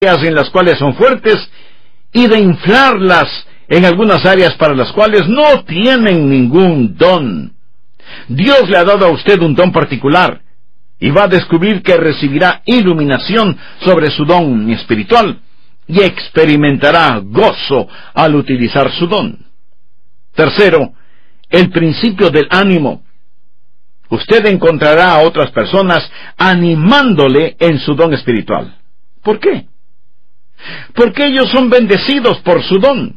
en las cuales son fuertes y de inflarlas en algunas áreas para las cuales no tienen ningún don. Dios le ha dado a usted un don particular y va a descubrir que recibirá iluminación sobre su don espiritual y experimentará gozo al utilizar su don. Tercero, el principio del ánimo. Usted encontrará a otras personas animándole en su don espiritual. ¿Por qué? Porque ellos son bendecidos por su don.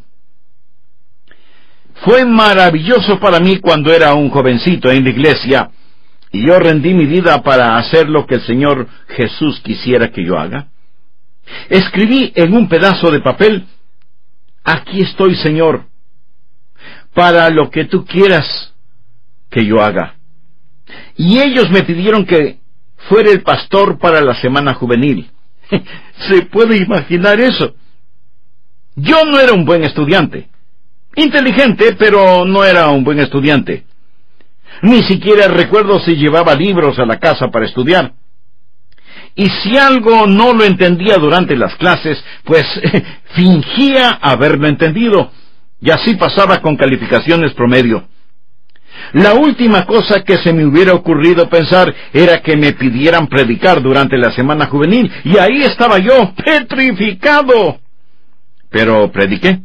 Fue maravilloso para mí cuando era un jovencito en la iglesia y yo rendí mi vida para hacer lo que el Señor Jesús quisiera que yo haga. Escribí en un pedazo de papel: aquí estoy, Señor, para lo que tú quieras que yo haga. Y ellos me pidieron que fuera el pastor para la semana juvenil. ¿Se puede imaginar eso? Yo no era un buen estudiante. Inteligente, pero no era un buen estudiante. Ni siquiera recuerdo si llevaba libros a la casa para estudiar. Y si algo no lo entendía durante las clases, pues fingía haberlo entendido, y así pasaba con calificaciones promedio. La última cosa que se me hubiera ocurrido pensar era que me pidieran predicar durante la semana juvenil, y ahí estaba yo, petrificado. Pero prediqué.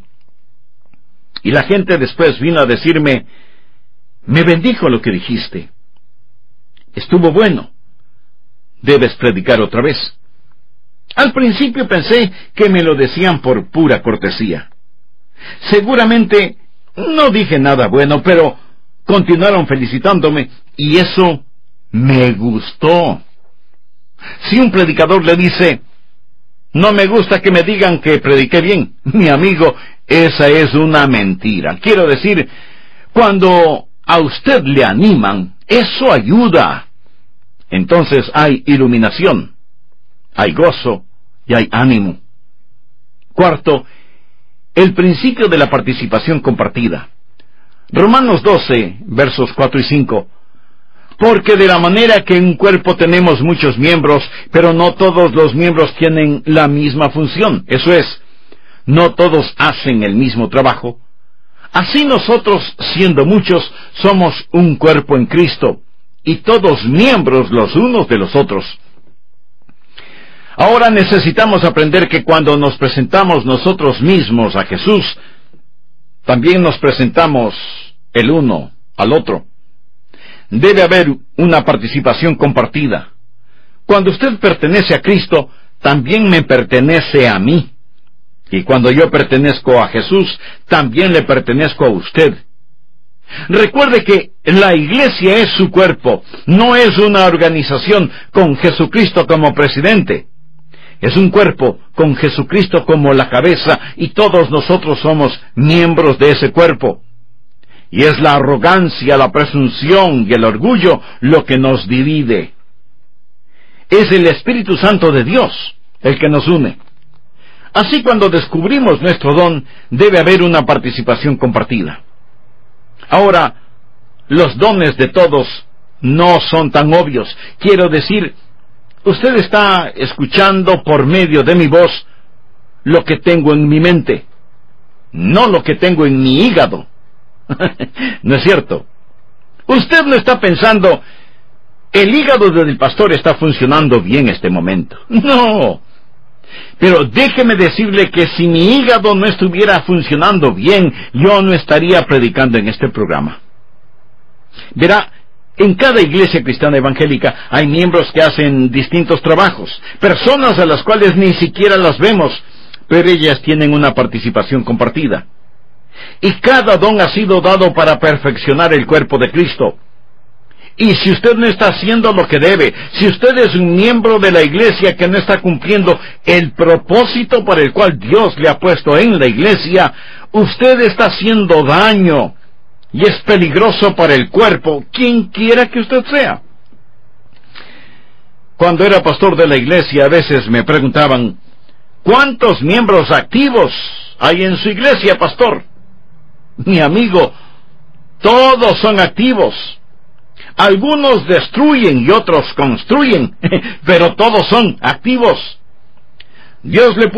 Y la gente después vino a decirme: me bendijo lo que dijiste. Estuvo bueno. Debes predicar otra vez. Al principio pensé que me lo decían por pura cortesía. Seguramente no dije nada bueno, pero continuaron felicitándome, y eso me gustó. Si un predicador le dice: no me gusta que me digan que prediqué bien, mi amigo, esa es una mentira. Quiero decir, cuando a usted le animan, eso ayuda. Entonces hay iluminación, hay gozo y hay ánimo. Cuarto, el principio de la participación compartida. Romanos 12, versos 4 y 5. Porque de la manera que en un cuerpo tenemos muchos miembros, pero no todos los miembros tienen la misma función. Eso es, no todos hacen el mismo trabajo. Así nosotros, siendo muchos, somos un cuerpo en Cristo, y todos miembros los unos de los otros. Ahora necesitamos aprender que cuando nos presentamos nosotros mismos a Jesús, también nos presentamos el uno al otro. Debe haber una participación compartida. Cuando usted pertenece a Cristo, también me pertenece a mí. Y cuando yo pertenezco a Jesús, también le pertenezco a usted. Recuerde que la iglesia es su cuerpo, no es una organización con Jesucristo como presidente. Es un cuerpo con Jesucristo como la cabeza, y todos nosotros somos miembros de ese cuerpo. Y es la arrogancia, la presunción y el orgullo lo que nos divide. Es el Espíritu Santo de Dios el que nos une. Así, cuando descubrimos nuestro don, debe haber una participación compartida. Ahora, los dones de todos no son tan obvios. Quiero decir, usted está escuchando por medio de mi voz lo que tengo en mi mente, no lo que tengo en mi hígado. ¿No es cierto? Usted no está pensando: el hígado del pastor está funcionando bien en este momento. No. Pero déjeme decirle que si mi hígado no estuviera funcionando bien, yo no estaría predicando en este programa. Verá, en cada iglesia cristiana evangélica hay miembros que hacen distintos trabajos, personas a las cuales ni siquiera las vemos, pero ellas tienen una participación compartida. Y cada don ha sido dado para perfeccionar el cuerpo de Cristo. Y si usted no está haciendo lo que debe, si usted es un miembro de la iglesia que no está cumpliendo el propósito para el cual Dios le ha puesto en la iglesia, usted está haciendo daño, y es peligroso para el cuerpo, quien quiera que usted sea. Cuando era pastor de la iglesia, a veces me preguntaban: ¿cuántos miembros activos hay en su iglesia, pastor? Mi amigo, todos son activos. Algunos destruyen y otros construyen, pero todos son activos. Dios le